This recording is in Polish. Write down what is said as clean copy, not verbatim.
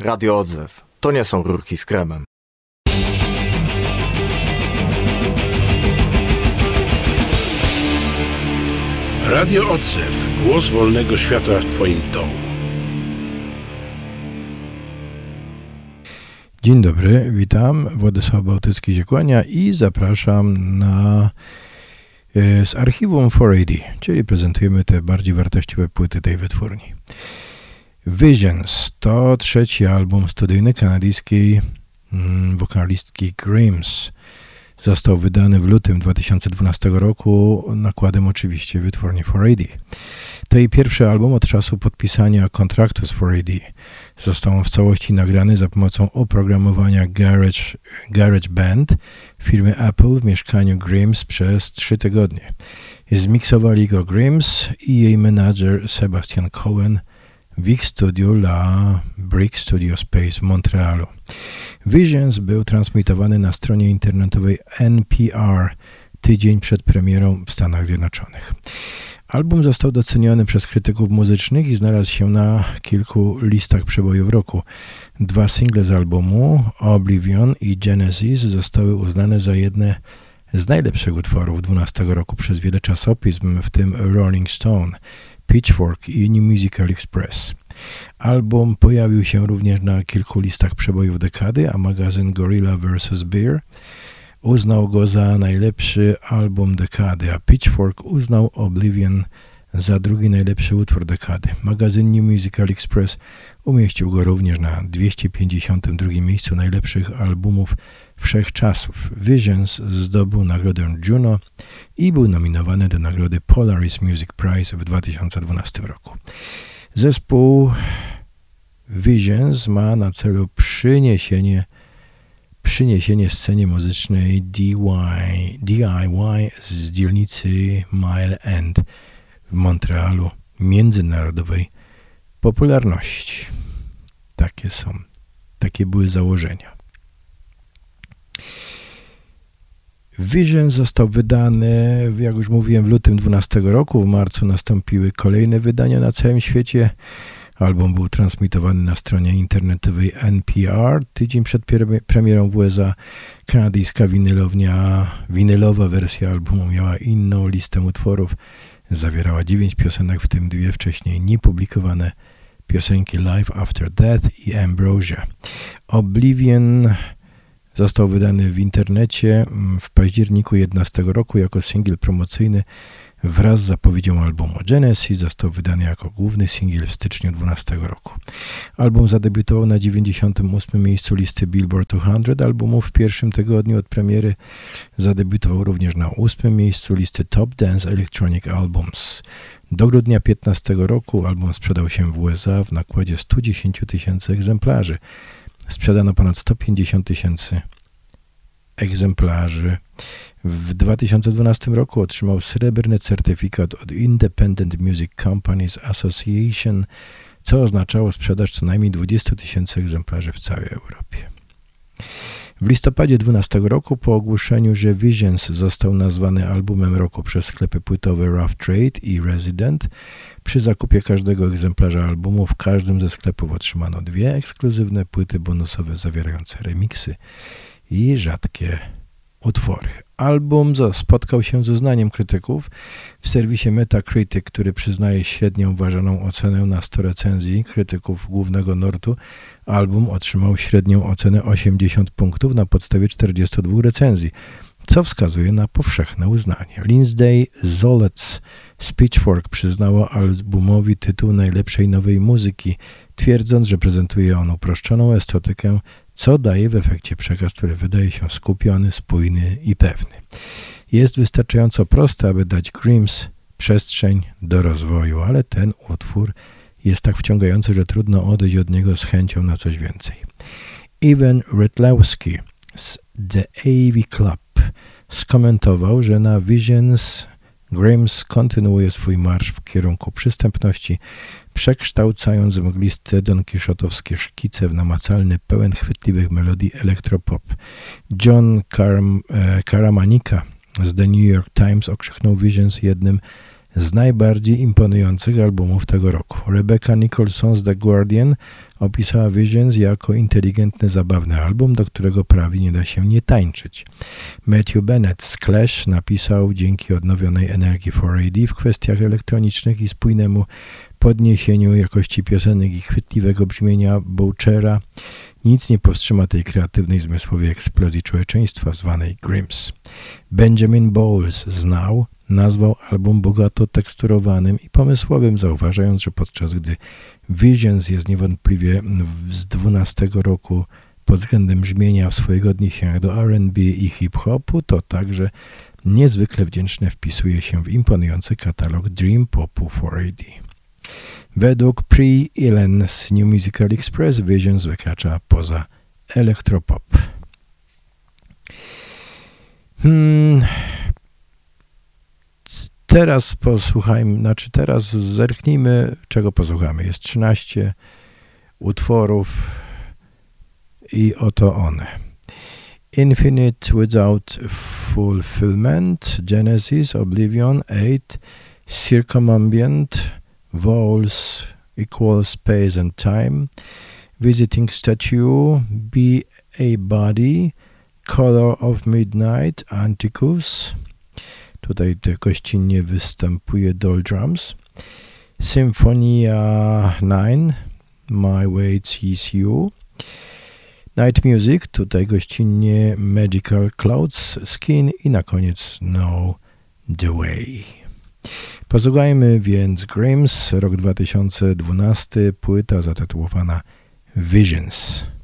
Radio Odzew. To nie są rurki z kremem. Radio Odzew. Głos wolnego świata w Twoim domu. Dzień dobry, witam. Władysław Bałtycki się kłania i zapraszam z archiwum 4AD, czyli prezentujemy te bardziej wartościowe płyty tej wytwórni. Visions to trzeci album studyjny kanadyjskiej wokalistki Grimes. Został wydany w lutym 2012 roku, nakładem oczywiście wytwórni 4AD. To jej pierwszy album od czasu podpisania kontraktu z 4AD. Został on w całości nagrany za pomocą oprogramowania GarageBand firmy Apple w mieszkaniu Grimes przez 3 tygodnie. Zmiksowali go Grimes i jej menadżer Sebastian Cohen w ich studiu La Brick Studio Space w Montrealu. Visions był transmitowany na stronie internetowej NPR tydzień przed premierą w Stanach Zjednoczonych. Album został doceniony przez krytyków muzycznych i znalazł się na kilku listach przebojów roku. 2 single z albumu, Oblivion i Genesis, zostały uznane za jedne z najlepszych utworów 2012 roku przez wiele czasopism, w tym Rolling Stone, Pitchfork i New Musical Express. Album pojawił się również na kilku listach przebojów dekady, a magazyn Gorilla vs. Beer uznał go za najlepszy album dekady, a Pitchfork uznał Oblivion za drugi najlepszy utwór dekady. Magazyn New Musical Express umieścił go również na 252 miejscu najlepszych albumów wszechczasów. Visions zdobył nagrodę Juno i był nominowany do nagrody Polaris Music Prize w 2012 roku. Zespół Visions ma na celu przyniesienie scenie muzycznej DIY z dzielnicy Mile End w Montrealu międzynarodowej popularności. Takie były założenia. Vision został wydany, jak już mówiłem, w lutym 2012 roku. W marcu nastąpiły kolejne wydania na całym świecie. Album był transmitowany na stronie internetowej NPR. Tydzień przed premierą w USA kanadyjska winylowa wersja albumu miała inną listę utworów. Zawierała 9 piosenek, w tym 2 wcześniej niepublikowane piosenki Life After Death i Ambrosia. Oblivion został wydany w internecie w październiku 2011 roku jako singiel promocyjny wraz z zapowiedzią albumu. Genesis został wydany jako główny singiel w styczniu 2012 roku. Album zadebiutował na 98. miejscu listy Billboard 200 albumów w pierwszym tygodniu od premiery. Zadebiutował również na 8. miejscu listy Top Dance Electronic Albums. Do grudnia 2015 roku album sprzedał się w USA w nakładzie 110 000 egzemplarzy. Sprzedano ponad 150 000 egzemplarzy. W 2012 roku otrzymał srebrny certyfikat od Independent Music Companies Association, co oznaczało sprzedaż co najmniej 20 000 egzemplarzy w całej Europie. W listopadzie 2012 roku, po ogłoszeniu, że Visions został nazwany albumem roku przez sklepy płytowe Rough Trade i Resident, przy zakupie każdego egzemplarza albumu w każdym ze sklepów otrzymano 2 ekskluzywne płyty bonusowe zawierające remiksy i rzadkie utwory. Album spotkał się z uznaniem krytyków. W serwisie Metacritic, który przyznaje średnią ważoną ocenę na 100 recenzji krytyków głównego nurtu, album otrzymał średnią ocenę 80 punktów na podstawie 42 recenzji, co wskazuje na powszechne uznanie. Lindsay Zolec z Pitchfork przyznała albumowi tytuł najlepszej nowej muzyki, twierdząc, że prezentuje on uproszczoną estetykę, co daje w efekcie przekaz, który wydaje się skupiony, spójny i pewny. Jest wystarczająco prosty, aby dać Grimes przestrzeń do rozwoju, ale ten utwór jest tak wciągający, że trudno odejść od niego z chęcią na coś więcej. Iwan Rytlewski z The AV Club skomentował, że na Visions Grimes kontynuuje swój marsz w kierunku przystępności, przekształcając mgliste donkiszotowskie szkice w namacalny, pełen chwytliwych melodii elektropop. John Caramanica z The New York Times okrzyknął Visions jednym z najbardziej imponujących albumów tego roku. Rebecca Nicholson z The Guardian opisała Visions jako inteligentny, zabawny album, do którego prawie nie da się nie tańczyć. Matthew Bennett z Clash napisał: dzięki odnowionej energii 4AD w kwestiach elektronicznych i spójnemu podniesieniu jakości piosenek i chwytliwego brzmienia Bouchera, nic nie powstrzyma tej kreatywnej, zmysłowej eksplozji człowieczeństwa zwanej Grims. Benjamin Bowles nazwał album bogato teksturowanym i pomysłowym, zauważając, że podczas gdy Visions jest niewątpliwie z 12 roku pod względem brzmienia w swoich odniesieniach do R&B i hip-hopu, to także niezwykle wdzięczne wpisuje się w imponujący katalog Dream Popu 4AD. Według Pri Ellen z New Musical Express Visions wykracza poza elektropop. Teraz posłuchajmy, teraz zerknijmy, czego posłuchamy. Jest 13 utworów i oto one. Infinite Without Fulfillment, Genesis, Oblivion, 8, Circumambient, Vowels Equal Space and Time, Visiting Statue, Be a Body, Color of Midnight, Anticus. Tutaj gościnnie występuje Doldrums. Symphonia 9, My Way Sees You. Night Music, tutaj gościnnie Magical Clouds, Skin i na koniec Know the Way. Posłuchajmy więc Grims, rok 2012, płyta zatytułowana Visions.